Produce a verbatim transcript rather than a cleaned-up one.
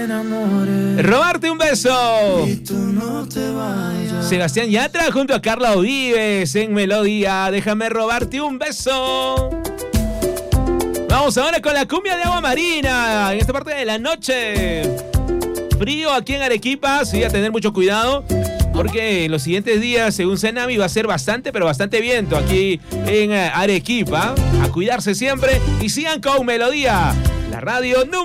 Robarte un beso. Sebastián Yatra junto a Carla Vives en Melodía. Déjame robarte un beso. Vamos ahora con la cumbia de Agua Marina. En esta parte de la noche. Frío aquí en Arequipa. Sí, a tener mucho cuidado. Porque en los siguientes días, según Cenami, va a ser bastante, pero bastante viento aquí en Arequipa. A cuidarse siempre y sigan con Melodía. La radio número